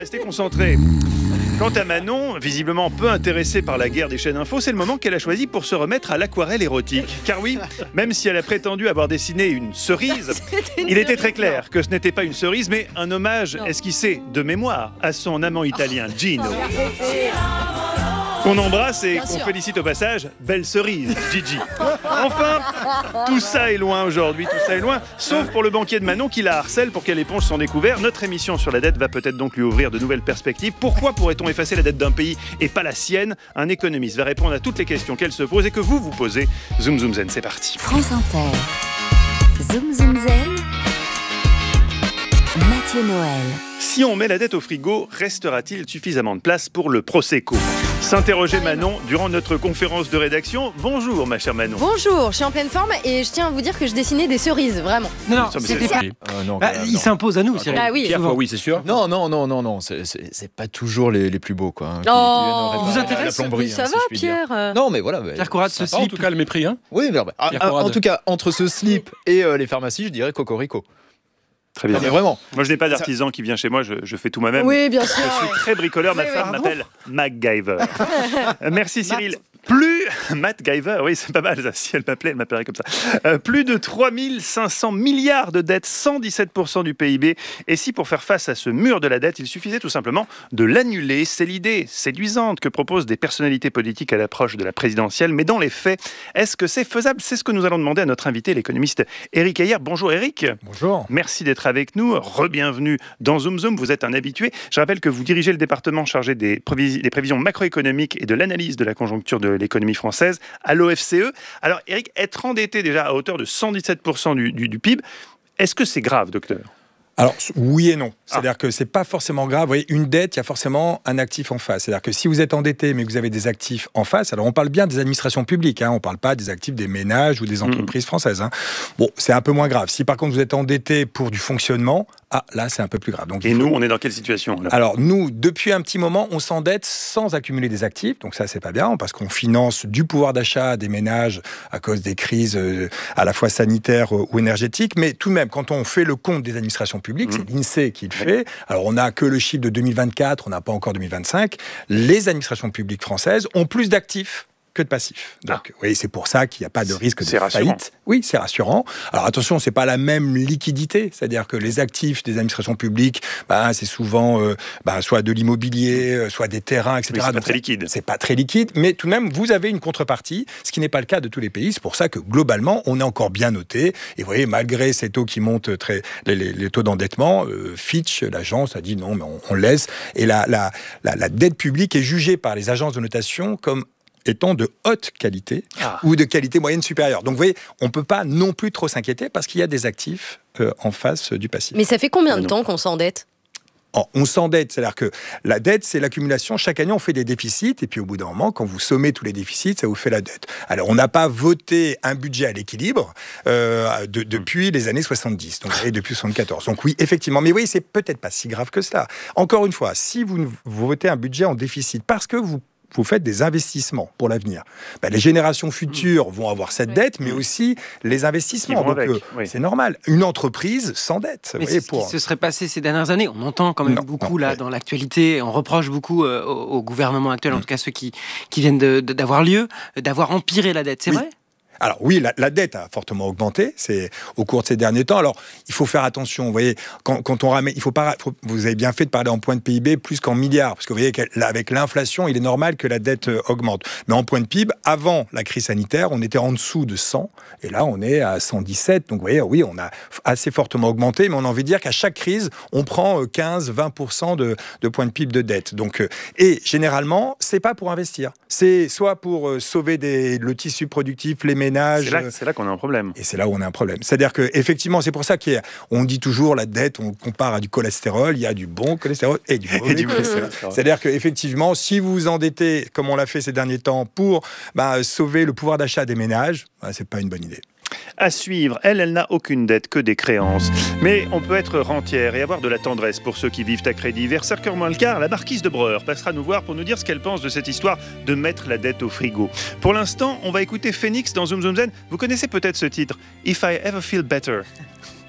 Restez concentrés. Quant à Manon, visiblement peu intéressée par la guerre des chaînes info, c'est le moment qu'elle a choisi pour se remettre à l'aquarelle érotique. Car oui, même si elle a prétendu avoir dessiné une cerise, il était très clair que ce n'était pas une cerise, mais un hommage esquissé de mémoire à son amant italien Gino. Qu'on embrasse et qu'on félicite au passage, belle cerise, Gigi. Enfin, tout ça est loin aujourd'hui, tout ça est loin, sauf pour le banquier de Manon qui la harcèle pour qu'elle éponge son découvert. Notre émission sur la dette va peut-être donc lui ouvrir de nouvelles perspectives. Pourquoi pourrait-on effacer la dette d'un pays et pas la sienne ? Un économiste va répondre à toutes les questions qu'elle se pose et que vous posez. Zoom Zoom Zen, c'est parti. France Inter. Zoom Zoom Zen. Mathieu Noël. Si on met la dette au frigo, restera-t-il suffisamment de place pour le Prosecco ? S'interrogeait Manon durant notre conférence de rédaction. Bonjour ma chère Manon. Bonjour, je suis en pleine forme et je tiens à vous dire que je dessinais des cerises, vraiment. Non, c'était pas... il s'impose à nous, Cyril. Ah oui. Pierre, oui, c'est sûr. Non, c'est pas toujours les plus beaux, quoi. Hein, vous intéresse la plomberie, Ça hein, va, si je puis dire. Pierre Non, mais voilà. Pierre Conrad, ce En slip. tout cas, le mépris, hein. Oui, mais en tout cas, entre ce slip et les pharmacies, je dirais Cocorico. Très bien. Non, mais vraiment. Moi, je n'ai pas d'artisan qui vient chez moi, je fais tout moi-même. Oui, bien sûr. Je suis très bricoleur, ma Oui, femme oui. m'appelle MacGyver. Merci Cyril. MacGyver, oui, c'est pas mal ça. Si elle m'appelait, elle m'appellerait comme ça. Plus de 3500 milliards de dettes, 117% du PIB. Et si pour faire face à ce mur de la dette, il suffisait tout simplement de l'annuler, c'est l'idée séduisante que proposent des personnalités politiques à l'approche de la présidentielle. Mais dans les faits, est-ce que c'est faisable ? C'est ce que nous allons demander à notre invité, l'économiste Éric Heyer. Bonjour Éric. Bonjour. Merci d'être avec nous. Re-bienvenue dans Zoom Zoom. Vous êtes un habitué. Je rappelle que vous dirigez le département chargé des prévisions macroéconomiques et de l'analyse de la conjoncture de l'économie française à l'OFCE. Alors, Éric, être endetté déjà à hauteur de 117% du PIB, est-ce que c'est grave, docteur ? Alors, oui et non. C'est-à-dire que c'est pas forcément grave. Vous voyez, une dette, il y a forcément un actif en face. C'est-à-dire que si vous êtes endetté, mais que vous avez des actifs en face, alors on parle bien des administrations publiques, on ne parle pas des actifs des ménages ou des entreprises françaises. Bon, c'est un peu moins grave. Si par contre vous êtes endetté pour du fonctionnement, là, c'est un peu plus grave. Donc, nous, on est dans quelle situation là ? Alors, nous, depuis un petit moment, on s'endette sans accumuler des actifs. Donc ça, c'est pas bien, parce qu'on finance du pouvoir d'achat des ménages à cause des crises à la fois sanitaires ou énergétiques. Mais tout de même, quand on fait le compte des administrations publiques, c'est l'INSEE qui le fait. Alors, on n'a que le chiffre de 2024, on n'a pas encore 2025. Les administrations publiques françaises ont plus d'actifs que de passifs. Donc, oui, c'est pour ça qu'il n'y a pas de risque de faillite. Oui, c'est rassurant. Alors, attention, c'est pas la même liquidité. C'est-à-dire que les actifs des administrations publiques, c'est souvent soit de l'immobilier, soit des terrains, etc. Oui, c'est pas très liquide. C'est pas très liquide, mais tout de même, vous avez une contrepartie, ce qui n'est pas le cas de tous les pays. C'est pour ça que, globalement, on est encore bien noté. Et vous voyez, malgré ces taux qui montent, les taux d'endettement, Fitch, l'agence, a dit non, mais on laisse. Et la dette publique est jugée par les agences de notation comme étant de haute qualité ou de qualité moyenne supérieure. Donc vous voyez, on ne peut pas non plus trop s'inquiéter parce qu'il y a des actifs en face du passif. Mais ça fait combien de temps qu'on s'endette ? On s'endette, c'est-à-dire que la dette, c'est l'accumulation. Chaque année, on fait des déficits, et puis au bout d'un moment, quand vous sommez tous les déficits, ça vous fait la dette. Alors, on n'a pas voté un budget à l'équilibre depuis les années 70, donc depuis 74. Donc oui, effectivement, mais oui, c'est peut-être pas si grave que cela. Encore une fois, si vous votez un budget en déficit parce que vous faites des investissements pour l'avenir. Les générations futures vont avoir cette dette, mais aussi les investissements. Donc, c'est normal. Une entreprise s'endette. Mais c'est ce qui se serait passé ces dernières années. On entend quand même beaucoup dans l'actualité. On reproche beaucoup au gouvernement actuel, en tout cas ceux qui viennent d'avoir lieu, d'avoir empiré la dette. C'est vrai ? Alors oui, la dette a fortement augmenté au cours de ces derniers temps. Alors, il faut faire attention. Vous voyez, quand on ramène, vous avez bien fait de parler en points de PIB plus qu'en milliards, parce que vous voyez qu'avec l'inflation, il est normal que la dette augmente. Mais en points de PIB, avant la crise sanitaire, on était en dessous de 100, et là, on est à 117. Donc, vous voyez, oui, on a assez fortement augmenté, mais on a envie de dire qu'à chaque crise, on prend 15-20% de points de PIB de dette. Donc, et généralement, c'est pas pour investir. C'est soit pour sauver le tissu productif, les ménages. C'est là qu'on a un problème. Et c'est là où on a un problème. C'est-à-dire qu'effectivement, c'est pour ça qu'on dit toujours la dette, on compare à du cholestérol, il y a du bon cholestérol et du mauvais cholestérol. C'est-à-dire qu'effectivement, si vous vous endettez, comme on l'a fait ces derniers temps, pour sauver le pouvoir d'achat des ménages, c'est pas une bonne idée. À suivre, elle n'a aucune dette que des créances. Mais on peut être rentière et avoir de la tendresse pour ceux qui vivent à crédit. Vers 5h moins le quart, la marquise de Breur passera nous voir pour nous dire ce qu'elle pense de cette histoire de mettre la dette au frigo. Pour l'instant, on va écouter Phoenix dans Zoom Zoom Zen. Vous connaissez peut-être ce titre, If I Ever Feel Better.